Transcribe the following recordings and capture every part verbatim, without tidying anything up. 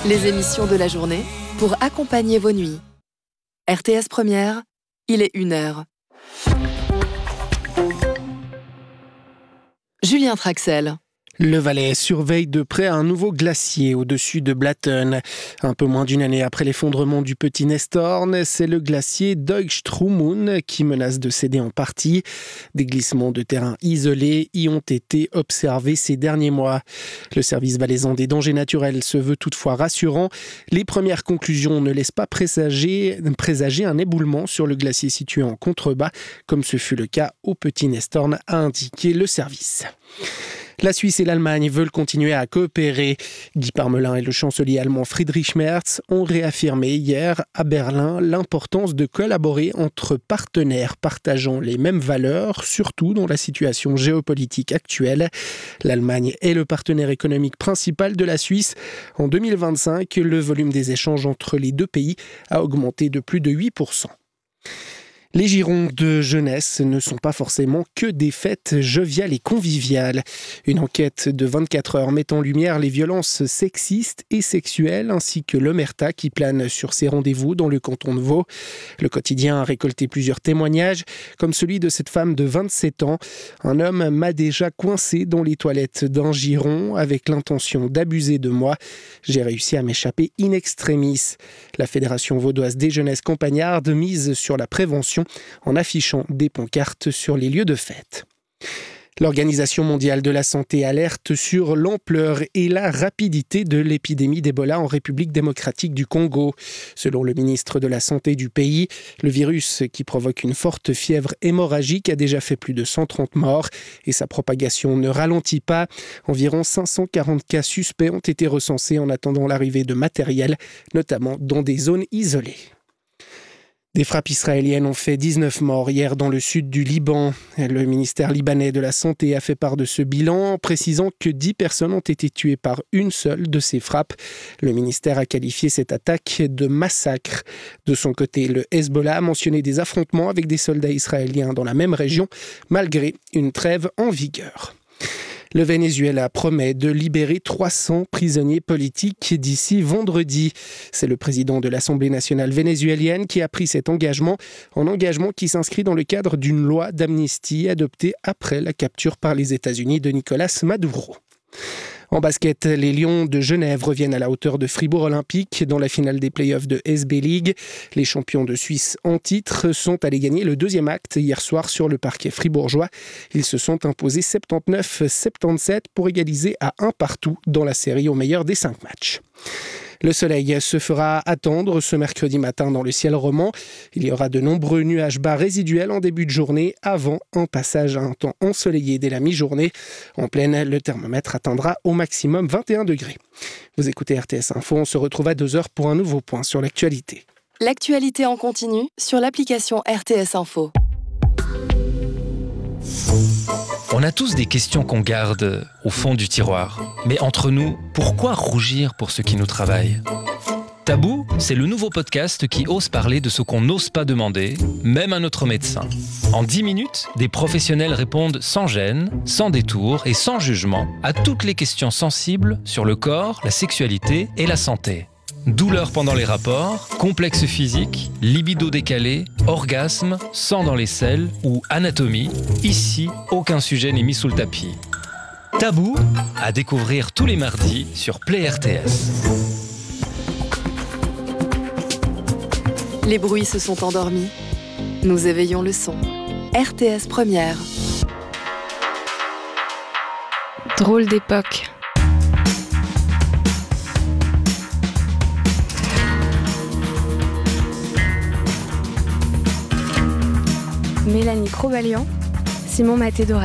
Les émissions de la journée pour accompagner vos nuits. R T S Première, il est une heure. Julien Traxel. Le Valais surveille de près un nouveau glacier au-dessus de Blatten. Un peu moins d'une année après l'effondrement du Petit Nestorn, c'est le glacier Deutschstromund qui menace de céder en partie. Des glissements de terrain isolés y ont été observés ces derniers mois. Le service valaisan des dangers naturels se veut toutefois rassurant. Les premières conclusions ne laissent pas présager, présager un éboulement sur le glacier situé en contrebas, comme ce fut le cas au Petit Nestorn, a indiqué le service. La Suisse et l'Allemagne veulent continuer à coopérer. Guy Parmelin et le chancelier allemand Friedrich Merz ont réaffirmé hier à Berlin l'importance de collaborer entre partenaires partageant les mêmes valeurs, surtout dans la situation géopolitique actuelle. L'Allemagne est le partenaire économique principal de la Suisse. En deux mille vingt-cinq, le volume des échanges entre les deux pays a augmenté de plus de huit pour cent. Les girons de jeunesse ne sont pas forcément que des fêtes joviales et conviviales. Une enquête de vingt-quatre heures met en lumière les violences sexistes et sexuelles ainsi que l'omerta qui plane sur ces rendez-vous dans le canton de Vaud. Le quotidien a récolté plusieurs témoignages, comme celui de cette femme de vingt-sept ans. Un homme m'a déjà coincé dans les toilettes d'un giron avec l'intention d'abuser de moi. J'ai réussi à m'échapper in extremis. La Fédération vaudoise des jeunesses campagnardes mise sur la prévention en affichant des pancartes sur les lieux de fête. L'Organisation mondiale de la santé alerte sur l'ampleur et la rapidité de l'épidémie d'Ebola en République démocratique du Congo. Selon le ministre de la Santé du pays, le virus qui provoque une forte fièvre hémorragique a déjà fait plus de cent trente morts et sa propagation ne ralentit pas. Environ cinq cent quarante cas suspects ont été recensés en attendant l'arrivée de matériel, notamment dans des zones isolées. Des frappes israéliennes ont fait dix-neuf morts hier dans le sud du Liban. Le ministère libanais de la Santé a fait part de ce bilan, précisant que dix personnes ont été tuées par une seule de ces frappes. Le ministère a qualifié cette attaque de massacre. De son côté, le Hezbollah a mentionné des affrontements avec des soldats israéliens dans la même région, malgré une trêve en vigueur. Le Venezuela promet de libérer trois cents prisonniers politiques d'ici vendredi. C'est le président de l'Assemblée nationale vénézuélienne qui a pris cet engagement, un engagement qui s'inscrit dans le cadre d'une loi d'amnistie adoptée après la capture par les États-Unis de Nicolás Maduro. En basket, les Lions de Genève reviennent à la hauteur de Fribourg Olympique dans la finale des playoffs de S B League. Les champions de Suisse en titre sont allés gagner le deuxième acte hier soir sur le parquet fribourgeois. Ils se sont imposés soixante-dix-neuf à soixante-dix-sept pour égaliser à un partout dans la série au meilleur des cinq matchs. Le soleil se fera attendre ce mercredi matin dans le ciel roman. Il y aura de nombreux nuages bas résiduels en début de journée avant un passage à un temps ensoleillé dès la mi-journée. En pleine, le thermomètre atteindra au maximum vingt et un degrés. Vous écoutez R T S Info, on se retrouve à deux heures pour un nouveau point sur l'actualité. L'actualité en continu sur l'application R T S Info. On a tous des questions qu'on garde au fond du tiroir. Mais entre nous, pourquoi rougir pour ce qui nous travaille ? Tabou, c'est le nouveau podcast qui ose parler de ce qu'on n'ose pas demander, même à notre médecin. En dix minutes, des professionnels répondent sans gêne, sans détour et sans jugement à toutes les questions sensibles sur le corps, la sexualité et la santé. Douleurs pendant les rapports, complexes physiques, libido décalé, orgasme, sang dans les selles ou anatomie, ici, aucun sujet n'est mis sous le tapis. Tabou, à découvrir tous les mardis sur Play R T S. Les bruits se sont endormis. Nous éveillons le son. R T S Première. Drôle d'époque. Mélanie Crobalian, Simon Maté-Doret.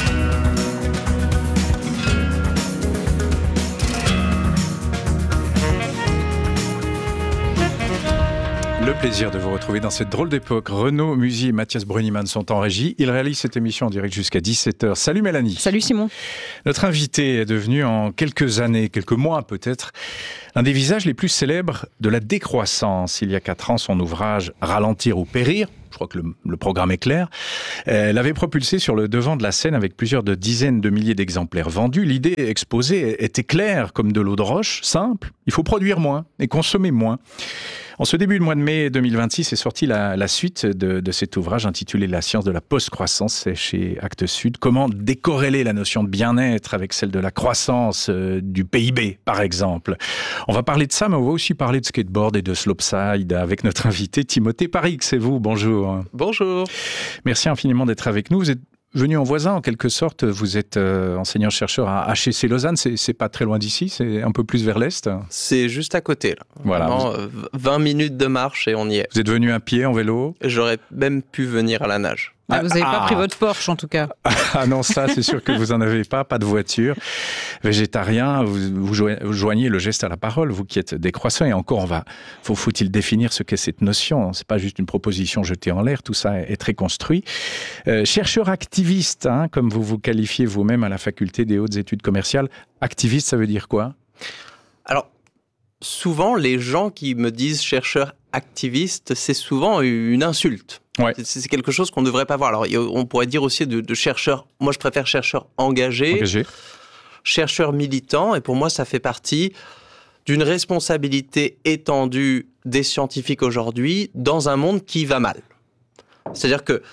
Le plaisir de vous retrouver dans cette drôle d'époque. Renaud Musy et Mathias Bruniman sont en régie. Ils réalisent cette émission en direct jusqu'à dix-sept heures. Salut Mélanie. Salut Simon. Notre invité est devenu en quelques années, quelques mois peut-être, un des visages les plus célèbres de la décroissance. Il y a quatre ans, son ouvrage « Ralentir ou périr » je crois que le, le programme est clair, euh, l'avait propulsé sur le devant de la scène avec plusieurs de dizaines de milliers d'exemplaires vendus. L'idée exposée était claire comme de l'eau de roche, simple. Il faut produire moins et consommer moins. En ce début de mois de mai deux mille vingt-six est sortie la, la suite de, de cet ouvrage intitulé « La science de la post-croissance », c'est chez Actes Sud. Comment décorréler la notion de bien-être avec celle de la croissance, euh, du P I B par exemple. On va parler de ça, mais on va aussi parler de skateboard et de slopestyle avec notre invité Timothée Parix. C'est vous, bonjour. Bonjour. Merci infiniment d'être avec nous. Vous êtes venu en voisin, en quelque sorte. Vous êtes euh, enseignant-chercheur à H E C Lausanne. C'est, c'est pas très loin d'ici, c'est un peu plus vers l'est. C'est juste à côté, là. Voilà. Vraiment, euh, vingt minutes de marche et on y est. Vous êtes venu à pied, en vélo? J'aurais même pu venir à la nage. Ah, vous n'avez ah, pas pris votre Porsche, en tout cas. Ah non, ça, c'est sûr que vous n'en avez pas, pas de voiture. Végétarien, vous, vous joignez le geste à la parole, vous qui êtes décroissant. Et encore, on va, faut, faut-il définir ce qu'est cette notion? C'est pas juste une proposition jetée en l'air, tout ça est très construit. Euh, chercheur activiste, hein, comme vous vous qualifiez vous-même à la faculté des hautes études commerciales. Activiste, ça veut dire quoi? Alors, souvent, les gens qui me disent chercheur activiste, c'est souvent une insulte. Ouais. C'est, c'est quelque chose qu'on ne devrait pas voir. Alors, on pourrait dire aussi de, de chercheur, moi je préfère chercheur engagé, Engagé, chercheur militant, et pour moi ça fait partie d'une responsabilité étendue des scientifiques aujourd'hui dans un monde qui va mal. C'est-à-dire que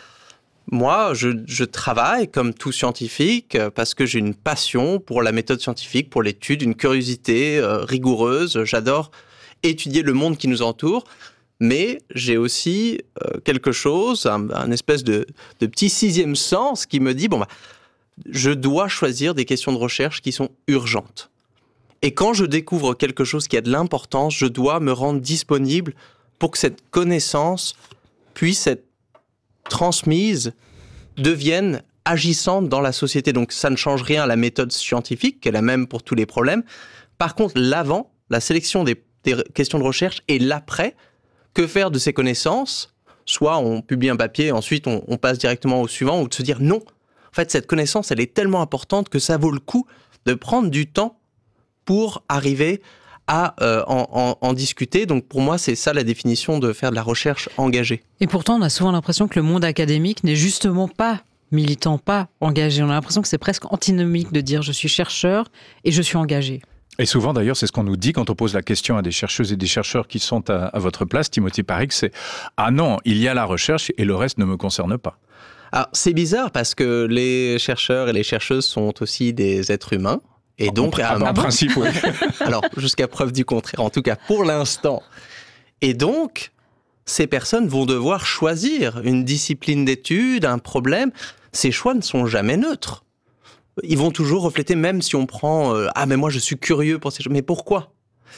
moi, je, je travaille comme tout scientifique parce que j'ai une passion pour la méthode scientifique, pour l'étude, une curiosité euh, rigoureuse. J'adore étudier le monde qui nous entoure, mais j'ai aussi euh, quelque chose, un, un espèce de, de petit sixième sens qui me dit, bon, bah, je dois choisir des questions de recherche qui sont urgentes. Et quand je découvre quelque chose qui a de l'importance, je dois me rendre disponible pour que cette connaissance puisse être transmise, devienne agissante dans la société. Donc ça ne change rien à la méthode scientifique, qui est la même pour tous les problèmes. Par contre, l'avant, la sélection des, des questions de recherche, et l'après, que faire de ces connaissances? Soit on publie un papier, ensuite on, on passe directement au suivant, ou de se dire non, en fait cette connaissance elle est tellement importante que ça vaut le coup de prendre du temps pour arriver à euh, en, en, en discuter. Donc pour moi, c'est ça la définition de faire de la recherche engagée. Et pourtant, on a souvent l'impression que le monde académique n'est justement pas militant, pas engagé. On a l'impression que c'est presque antinomique de dire « je suis chercheur et je suis engagé ». Et souvent, d'ailleurs, c'est ce qu'on nous dit quand on pose la question à des chercheuses et des chercheurs qui sont à, à votre place, Timothée Parix, c'est « ah non, il y a la recherche et le reste ne me concerne pas ». Alors, c'est bizarre parce que les chercheurs et les chercheuses sont aussi des êtres humains. Et donc, en, en, en principe, oui. Alors, jusqu'à preuve du contraire, en tout cas pour l'instant. Et donc, ces personnes vont devoir choisir une discipline d'étude, un problème. Ces choix ne sont jamais neutres. Ils vont toujours refléter, même si on prend euh, « ah, mais moi, je suis curieux pour ces choses ». Mais pourquoi?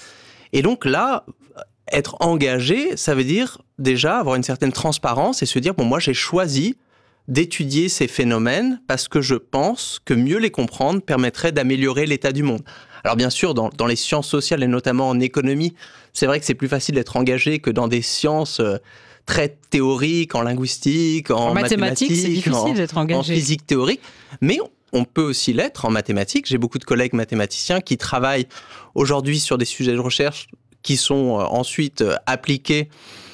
Et donc là, être engagé, ça veut dire déjà avoir une certaine transparence et se dire « bon, moi, j'ai choisi d'étudier ces phénomènes parce que je pense que mieux les comprendre permettrait d'améliorer l'état du monde. » Alors bien sûr, dans, dans les sciences sociales et notamment en économie, c'est vrai que c'est plus facile d'être engagé que dans des sciences euh, très théoriques, en linguistique, en, en mathématiques, mathématiques, c'est difficile en, d'être engagé. En physique théorique. Mais on, on peut aussi l'être en mathématiques. J'ai beaucoup de collègues mathématiciens qui travaillent aujourd'hui sur des sujets de recherche qui sont euh, ensuite euh, appliqués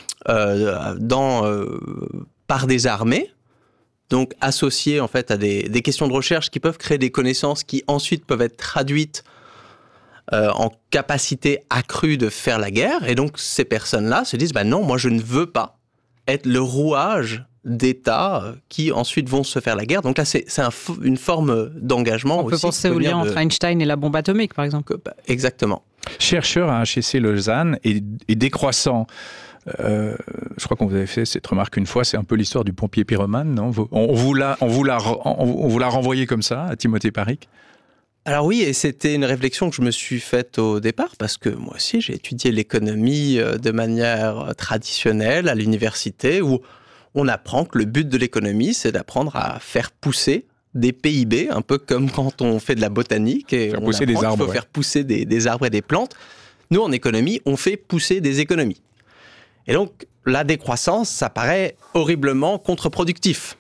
euh, dans, euh, par des armées. Donc associés en fait à des, des questions de recherche qui peuvent créer des connaissances qui ensuite peuvent être traduites euh, en capacité accrue de faire la guerre. Et donc ces personnes-là se disent bah non, moi je ne veux pas être le rouage d'États qui ensuite vont se faire la guerre. Donc là c'est, c'est un, une forme d'engagement. On aussi. peut penser au lien de... entre Einstein et la bombe atomique par exemple. Bah, exactement. Chercheur à H E C Lausanne et, et décroissant. Euh, je crois qu'on vous avait fait cette remarque une fois, c'est un peu l'histoire du pompier pyromane, non? on, on, vous l'a, on, vous l'a, on vous l'a renvoyé comme ça, à Timothée Parix? Alors oui, et c'était une réflexion que je me suis faite au départ, parce que moi aussi j'ai étudié l'économie de manière traditionnelle à l'université, où on apprend que le but de l'économie, c'est d'apprendre à faire pousser des P I B, un peu comme quand on fait de la botanique, et faire on pousser apprend des arbres, qu'il faut ouais. faire pousser des, des arbres et des plantes. Nous, en économie, on fait pousser des économies. Et donc, la décroissance, ça paraît horriblement contre-productif.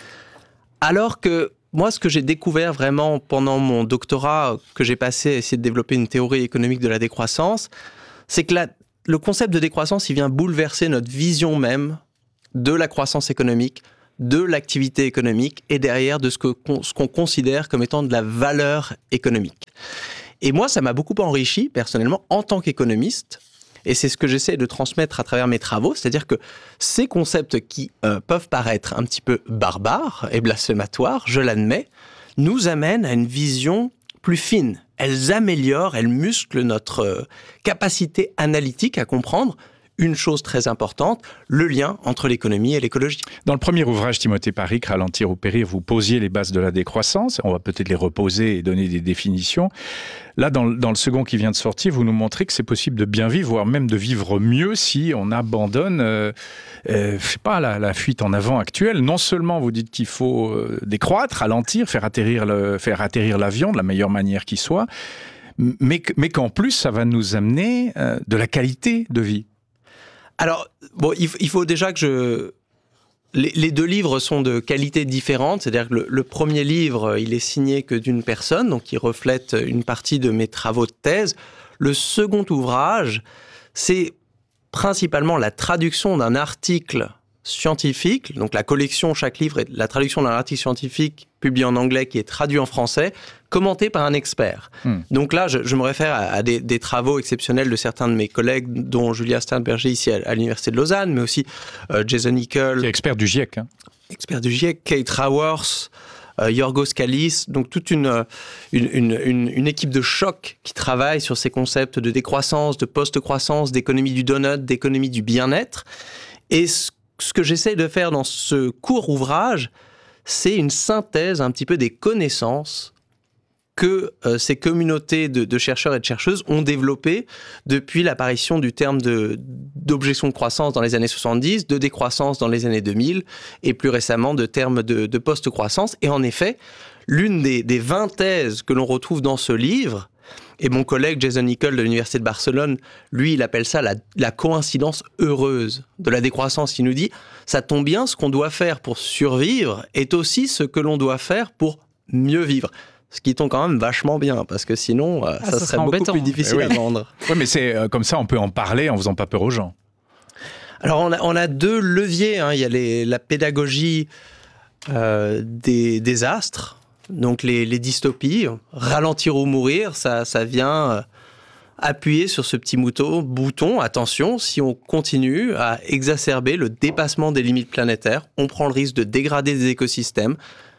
Alors que moi, ce que j'ai découvert vraiment pendant mon doctorat, que j'ai passé à essayer de développer une théorie économique de la décroissance, c'est que la, le concept de décroissance, il vient bouleverser notre vision même de la croissance économique, de l'activité économique et derrière de ce, que, ce qu'on considère comme étant de la valeur économique. Et moi, ça m'a beaucoup enrichi personnellement en tant qu'économiste. Et c'est ce que j'essaie de transmettre à travers mes travaux, c'est-à-dire que ces concepts qui euh, peuvent paraître un petit peu barbares et blasphématoires, je l'admets, nous amènent à une vision plus fine. Elles améliorent, elles musclent notre euh, capacité analytique à comprendre une chose très importante, le lien entre l'économie et l'écologie. Dans le premier ouvrage, Timothée Paric, Ralentir ou périr, vous posiez les bases de la décroissance. On va peut-être les reposer et donner des définitions. Là, dans, dans le second qui vient de sortir, vous nous montrez que c'est possible de bien vivre, voire même de vivre mieux si on abandonne euh, euh, je sais pas, la, la fuite en avant actuelle. Non seulement vous dites qu'il faut euh, décroître, ralentir, faire atterrir, le, faire atterrir l'avion de la meilleure manière qui soit, mais, mais qu'en plus, ça va nous amener euh, de la qualité de vie. Alors, bon, il, il faut déjà que je... Les, les deux livres sont de qualité différente, c'est-à-dire que le, le premier livre, il est signé que d'une personne, donc il reflète une partie de mes travaux de thèse. Le second ouvrage, c'est principalement la traduction d'un article scientifique, donc la collection, chaque livre est la traduction d'un article scientifique publié en anglais qui est traduit en français, commenté par un expert. Hmm. Donc là, je, je me réfère à, à des, des travaux exceptionnels de certains de mes collègues, dont Julia Sternberger ici à, à l'Université de Lausanne, mais aussi euh, Jason Hickel. Qui est expert du GIEC. Hein. Expert du GIEC, Kate Raworth, euh, Yorgos Kallis, donc toute une, une, une, une, une équipe de choc qui travaille sur ces concepts de décroissance, de post-croissance, d'économie du donut, d'économie du bien-être. Et ce Ce que j'essaie de faire dans ce court ouvrage, c'est une synthèse un petit peu des connaissances que euh, ces communautés de, de chercheurs et de chercheuses ont développées depuis l'apparition du terme de, d'objection de croissance dans les années soixante-dix, de décroissance dans les années deux mille, et plus récemment de termes de, de post-croissance. Et en effet, l'une des, des vingt thèses que l'on retrouve dans ce livre, et mon collègue Jason Hickel de l'Université de Barcelone, lui, il appelle ça la, la coïncidence heureuse de la décroissance. Il nous dit, ça tombe bien, ce qu'on doit faire pour survivre est aussi ce que l'on doit faire pour mieux vivre. Ce qui tombe quand même vachement bien, parce que sinon, ah, ça, ça serait beaucoup embêtant. Plus difficile oui. à vendre. Oui, mais c'est euh, comme ça, on peut en parler en faisant pas peur aux gens. Alors, on a, on a deux leviers. Hein. Il y a les, la pédagogie euh, des désastres. Donc les, les dystopies, ralentir ou mourir, ça, ça vient appuyer sur ce petit mouton, bouton. Attention, si on continue à exacerber le dépassement des limites planétaires, on prend le risque de dégrader des écosystèmes.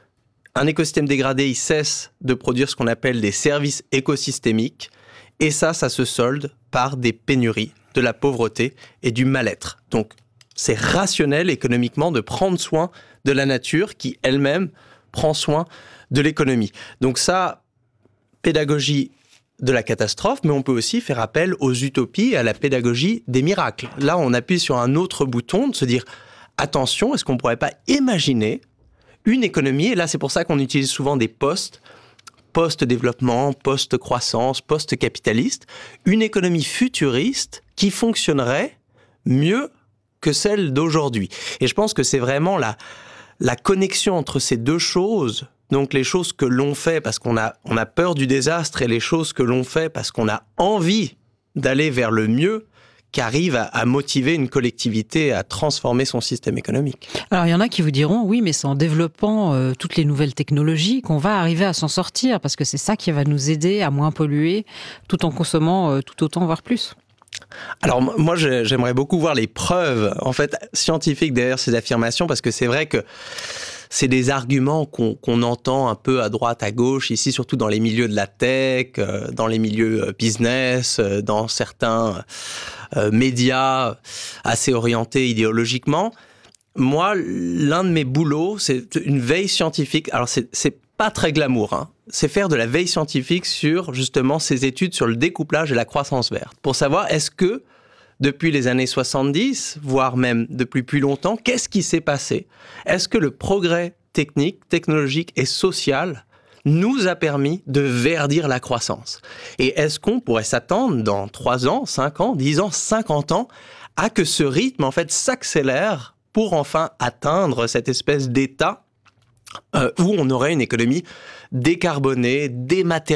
Un écosystème dégradé, il cesse de produire ce qu'on appelle des services écosystémiques. Et ça, ça se solde par des pénuries, de la pauvreté et du mal-être. Donc c'est rationnel économiquement de prendre soin de la nature qui elle-même prend soin de l'économie. Donc ça, pédagogie de la catastrophe, mais on peut aussi faire appel aux utopies et à la pédagogie des miracles. Là, on appuie sur un autre bouton de se dire, attention, est-ce qu'on ne pourrait pas imaginer une économie, et là c'est pour ça qu'on utilise souvent des postes, post-développement, post-croissance, post-capitaliste, une économie futuriste qui fonctionnerait mieux que celle d'aujourd'hui. Et je pense que c'est vraiment la, la connexion entre ces deux choses. Donc les choses que l'on fait parce qu'on a, on a peur du désastre et les choses que l'on fait parce qu'on a envie d'aller vers le mieux, qui arrive à, à motiver une collectivité à transformer son système économique. Alors il y en a qui vous diront, oui, mais c'est en développant euh, toutes les nouvelles technologies qu'on va arriver à s'en sortir, parce que c'est ça qui va nous aider à moins polluer, tout en consommant euh, tout autant, voire plus. Alors moi, j'aimerais beaucoup voir les preuves en fait scientifiques derrière ces affirmations, parce que c'est vrai que c'est des arguments qu'on, qu'on entend un peu à droite, à gauche, ici surtout dans les milieux de la tech, euh, dans les milieux business, euh, dans certains euh, médias assez orientés idéologiquement. Moi, l'un de mes boulots, c'est une veille scientifique. Alors c'est, c'est pas très glamour, hein. C'est faire de la veille scientifique sur justement ces études sur le découplage et la croissance verte, pour savoir est-ce que depuis les années soixante-dix, voire même depuis plus longtemps, qu'est-ce qui s'est passé ? Est-ce que le progrès technique, technologique et social nous a permis de verdir la croissance ? Et est-ce qu'on pourrait s'attendre dans trois ans, cinq ans, dix ans, cinquante ans à que ce rythme en fait s'accélère pour enfin atteindre cette espèce d'état euh, où on aurait une économie décarbonée, dématérialisée ?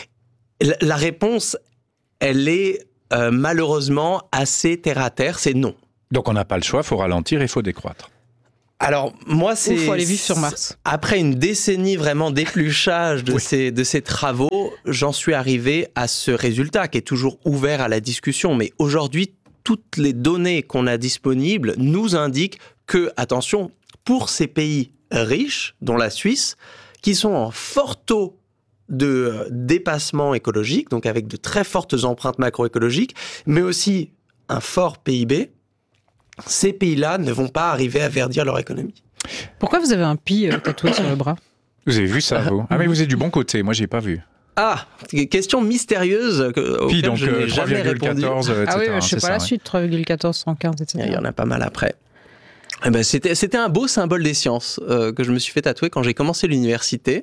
La, la réponse, elle est Euh, malheureusement assez terre à terre, c'est non. Donc on n'a pas le choix, il faut ralentir et il faut décroître. Alors, moi, c'est... Il faut aller vivre sur Mars. Après une décennie vraiment d'épluchage de, oui. ces, de ces travaux, j'en suis arrivé à ce résultat qui est toujours ouvert à la discussion. Mais aujourd'hui, toutes les données qu'on a disponibles nous indiquent que, attention, pour ces pays riches, dont la Suisse, qui sont en fort taux de dépassement écologique, donc avec de très fortes empreintes macroécologiques, mais aussi un fort P I B, ces pays-là ne vont pas arriver à verdir leur économie. Pourquoi vous avez un pi euh, tatoué sur le bras ? Vous avez vu ça, vous ? Ah mais vous êtes du bon côté, moi j'ai pas vu. Ah, question mystérieuse que, Pi, donc je n'ai euh, jamais répondu. trois virgule quatorze, et cetera. Ah oui, je ne sais c'est pas ça, la ouais. suite, trois virgule quatorze, cent quinze, et cetera. Il y en a pas mal après. Eh ben, c'était, c'était un beau symbole des sciences euh, que je me suis fait tatouer quand j'ai commencé l'université.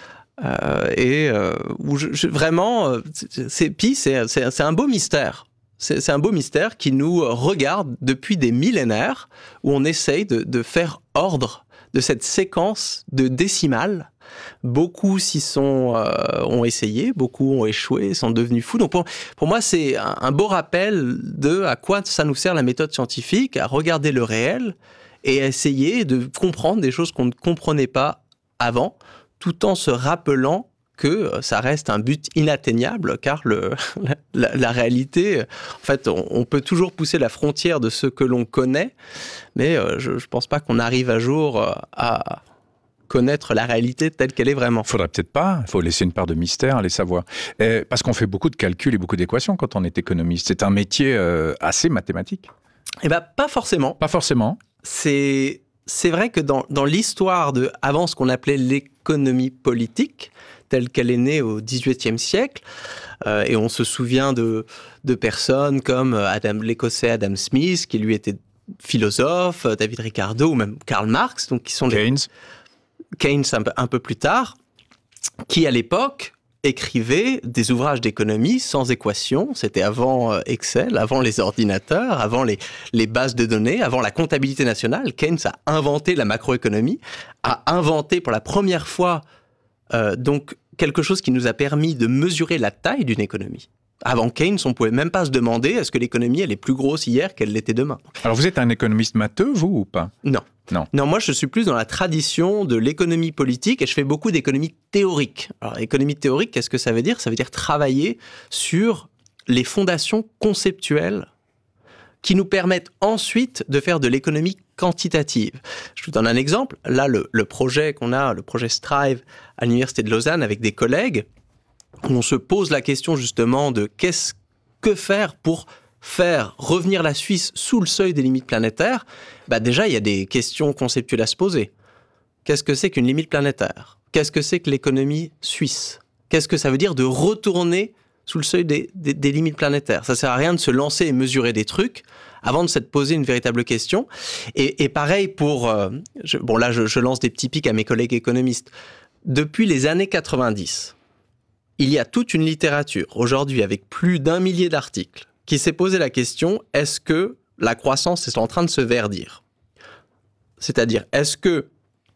Euh, et euh, où je, je, vraiment, euh, c'est, Pi, c'est, c'est, c'est un beau mystère. C'est, c'est un beau mystère qui nous regarde depuis des millénaires, où on essaye de, de faire ordre de cette séquence de décimales. Beaucoup s'y sont, euh, ont essayé, beaucoup ont échoué, sont devenus fous. Donc pour, pour moi, c'est un, un beau rappel de à quoi ça nous sert la méthode scientifique, à regarder le réel et à essayer de comprendre des choses qu'on ne comprenait pas avant, tout en se rappelant que ça reste un but inatteignable, car le, la, la réalité, en fait, on, on peut toujours pousser la frontière de ce que l'on connaît, mais je ne pense pas qu'on arrive un jour à connaître la réalité telle qu'elle est vraiment. Il faudrait peut-être pas, il faut laisser une part de mystère, les savoir. Et parce qu'on fait beaucoup de calculs et beaucoup d'équations quand on est économiste. C'est un métier euh, assez mathématique. Eh bien, pas forcément. Pas forcément. C'est... C'est vrai que dans, dans l'histoire de, avant ce qu'on appelait l'économie politique, telle qu'elle est née au dix-huitième siècle, euh, et on se souvient de, de personnes comme Adam, l'Écossais Adam Smith, qui lui était philosophe, David Ricardo, ou même Karl Marx, donc qui sont Keynes. Les, Keynes un peu, un peu plus tard, qui à l'époque écrivait des ouvrages d'économie sans équation. C'était avant Excel, avant les ordinateurs, avant les, les bases de données, avant la comptabilité nationale. Keynes a inventé la macroéconomie, a inventé pour la première fois euh, donc quelque chose qui nous a permis de mesurer la taille d'une économie. Avant Keynes, on ne pouvait même pas se demander est-ce que l'économie elle est plus grosse hier qu'elle l'était demain. Alors vous êtes un économiste matheux, vous, ou pas ? Non. Non. Non, moi je suis plus dans la tradition de l'économie politique et je fais beaucoup d'économie théorique. Alors économie théorique, qu'est-ce que ça veut dire ? Ça veut dire travailler sur les fondations conceptuelles qui nous permettent ensuite de faire de l'économie quantitative. Je vous donne un exemple. Là, le, le projet qu'on a, le projet Strive à l'Université de Lausanne avec des collègues, où on se pose la question justement de qu'est-ce que faire pour faire revenir la Suisse sous le seuil des limites planétaires, bah déjà, il y a des questions conceptuelles à se poser. Qu'est-ce que c'est qu'une limite planétaire ? Qu'est-ce que c'est que l'économie suisse ? Qu'est-ce que ça veut dire de retourner sous le seuil des, des, des limites planétaires ? Ça ne sert à rien de se lancer et mesurer des trucs avant de s'être posé une véritable question. Et, et pareil pour... Euh, je, bon, là, je, je lance des petits pics à mes collègues économistes. Depuis les années quatre-vingt-dix, il y a toute une littérature, aujourd'hui, avec plus d'un millier d'articles, qui s'est posé la question, est-ce que la croissance est en train de se verdir ? C'est-à-dire, est-ce que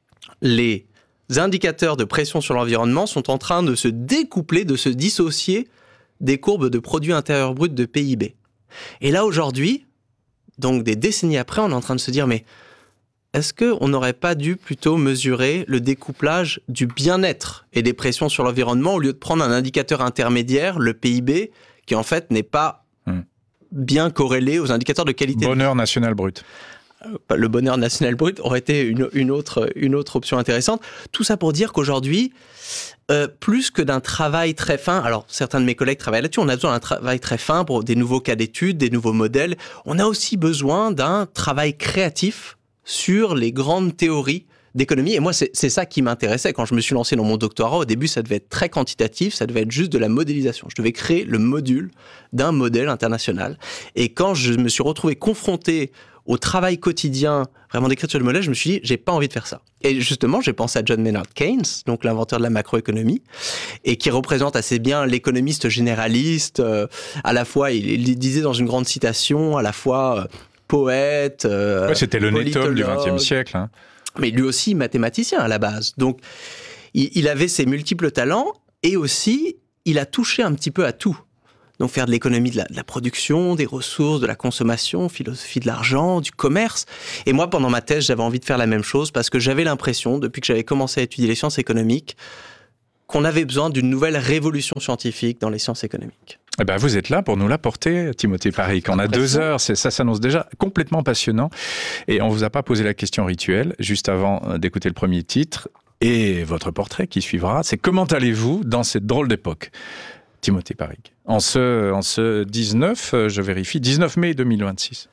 les indicateurs de pression sur l'environnement sont en train de se découpler, de se dissocier des courbes de produit intérieur brut de P I B ? Et là, aujourd'hui, donc des décennies après, on est en train de se dire, mais est-ce qu'on n'aurait pas dû plutôt mesurer le découplage du bien-être et des pressions sur l'environnement au lieu de prendre un indicateur intermédiaire, le P I B, qui en fait n'est pas bien corrélé aux indicateurs de qualité. Bonheur national brut. Le bonheur national brut aurait été une, une, autre, une autre option intéressante. Tout ça pour dire qu'aujourd'hui, euh, plus que d'un travail très fin, alors certains de mes collègues travaillent là-dessus, on a besoin d'un travail très fin pour des nouveaux cas d'études, des nouveaux modèles. On a aussi besoin d'un travail créatif sur les grandes théories d'économie. Et moi, c'est, c'est ça qui m'intéressait. Quand je me suis lancé dans mon doctorat, au début, ça devait être très quantitatif, ça devait être juste de la modélisation. Je devais créer le module d'un modèle international. Et quand je me suis retrouvé confronté au travail quotidien, vraiment d'écriture de modèle, je me suis dit, j'ai pas envie de faire ça. Et justement, j'ai pensé à John Maynard Keynes, donc l'inventeur de la macroéconomie, et qui représente assez bien l'économiste généraliste. Euh, à la fois, il, il disait dans une grande citation, à la fois euh, poète, euh, ouais, c'était le Newton du vingtième siècle, hein. Mais lui aussi mathématicien à la base. Donc, il, il avait ses multiples talents et aussi, il a touché un petit peu à tout. donc faire de l'économie de la, de la production, des ressources, de la consommation, philosophie de l'argent, du commerce. Et moi, pendant ma thèse, j'avais envie de faire la même chose parce que j'avais l'impression, depuis que j'avais commencé à étudier les sciences économiques, qu'on avait besoin d'une nouvelle révolution scientifique dans les sciences économiques. Eh ben, vous êtes là pour nous l'apporter, Timothée Parric. On a deux heures, c'est, ça s'annonce déjà complètement passionnant. Et on vous a pas posé la question rituelle, juste avant d'écouter le premier titre. Et votre portrait qui suivra, c'est comment allez-vous dans cette drôle d'époque, Timothée Parric, en ce, en ce dix-neuf, je vérifie, dix-neuf mai deux mille vingt-six.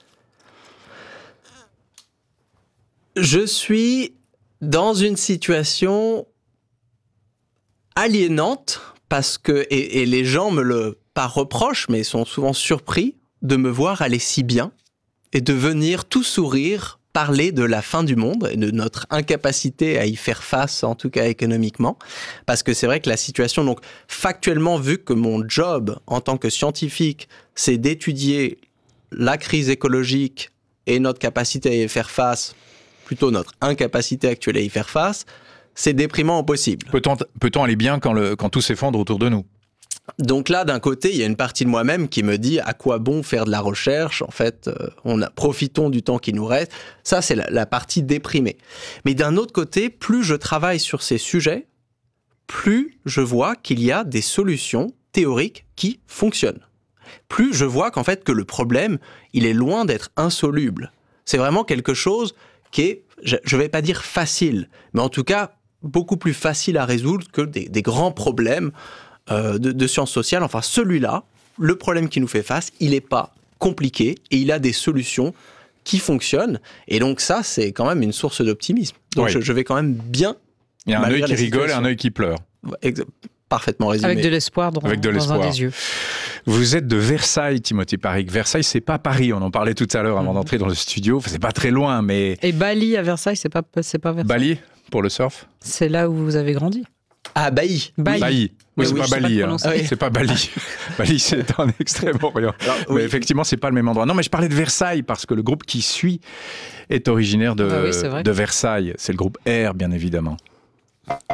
Je suis dans une situation aliénante parce que, et, et les gens me le pas reprochent, mais sont souvent surpris de me voir aller si bien et de venir tout sourire parler de la fin du monde et de notre incapacité à y faire face, en tout cas économiquement. Parce que c'est vrai que la situation, donc factuellement, vu que mon job en tant que scientifique, c'est d'étudier la crise écologique et notre capacité à y faire face, plutôt notre incapacité actuelle à y faire face, c'est déprimant au possible. Peut-on, peut-on aller bien quand, le, quand tout s'effondre autour de nous ? Donc là, d'un côté, il y a une partie de moi-même qui me dit à quoi bon faire de la recherche ? En fait, euh, on a, profitons du temps qui nous reste. Ça, c'est la, la partie déprimée. Mais d'un autre côté, plus je travaille sur ces sujets, plus je vois qu'il y a des solutions théoriques qui fonctionnent. Plus je vois qu'en fait, que le problème, il est loin d'être insoluble. C'est vraiment quelque chose qui est, je ne vais pas dire facile, mais en tout cas, beaucoup plus facile à résoudre que des, des grands problèmes Euh, de, de sciences sociales. Enfin, celui-là, le problème qui nous fait face, il n'est pas compliqué et il a des solutions qui fonctionnent. Et donc ça, c'est quand même une source d'optimisme. Donc oui. je, je vais quand même bien. Il y a un œil qui rigole et un œil qui pleure. Exa- parfaitement résumé. Avec de l'espoir dans, Avec de l'espoir. dans un des yeux. Vous êtes de Versailles, Timothée Parric. Versailles, c'est pas Paris. On en parlait tout à l'heure avant mmh. d'entrer dans le studio. Enfin, c'est pas très loin, mais... Et Bali à Versailles, c'est pas, c'est pas Versailles. Bali, pour le surf ? C'est là où vous avez grandi. Ah, Bailly. Bailly. Bailly. Oui, oui, c'est, oui, pas Bali, hein. ah, oui. c'est pas Bali. Bali, c'est en Extrême-Orient. Alors, oui. Mais effectivement, c'est pas le même endroit. Non, mais je parlais de Versailles parce que le groupe qui suit est originaire de, ah oui, c'est de Versailles. C'est le groupe R, bien évidemment.